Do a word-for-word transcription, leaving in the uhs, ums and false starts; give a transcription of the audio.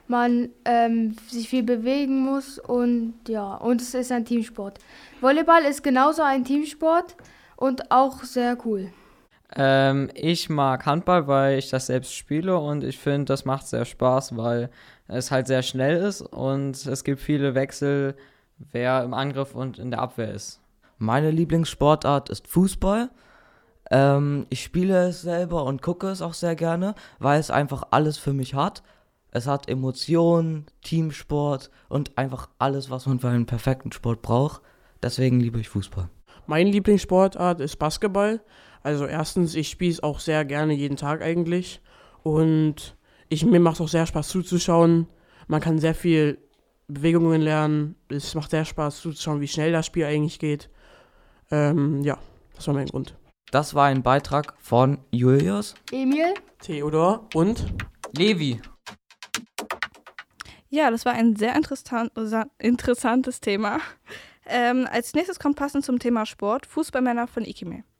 man ähm, sich viel bewegen muss und ja, und es ist ein Teamsport. Volleyball ist genauso ein Teamsport und auch sehr cool. Ähm, ich mag Handball, weil ich das selbst spiele und ich finde, das macht sehr Spaß, weil es halt sehr schnell ist und es gibt viele Wechsel, wer im Angriff und in der Abwehr ist. Meine Lieblingssportart ist Fußball. Ähm, ich spiele es selber und gucke es auch sehr gerne, weil es einfach alles für mich hat. Es hat Emotionen, Teamsport und einfach alles, was man für einen perfekten Sport braucht. Deswegen liebe ich Fußball. Meine Lieblingssportart ist Basketball. Also erstens, ich spiele es auch sehr gerne jeden Tag eigentlich. Und ich, mir macht es auch sehr Spaß zuzuschauen. Man kann sehr viel Bewegungen lernen. Es macht sehr Spaß zuzuschauen, wie schnell das Spiel eigentlich geht. Ähm, ja, das war mein Grund. Das war ein Beitrag von Julius, Emil? Theodor und Levi. Ja, das war ein sehr interessant, interessantes Thema. Ähm, als nächstes kommt passend zum Thema Sport Fußballmänner von Ikime.